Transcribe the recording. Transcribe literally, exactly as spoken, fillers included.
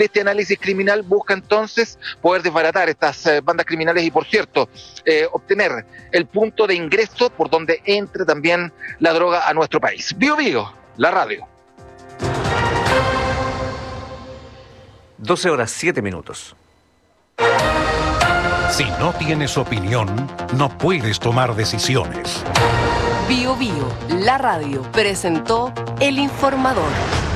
de este análisis criminal busca entonces poder desbaratar estas eh, bandas criminales y, por cierto, eh, obtener el punto de ingreso por donde entre también la droga a nuestro país. Bio Bio, la radio. doce horas siete minutos. Si no tienes opinión, no puedes tomar decisiones. Bio Bio, la radio, presentó El Informador.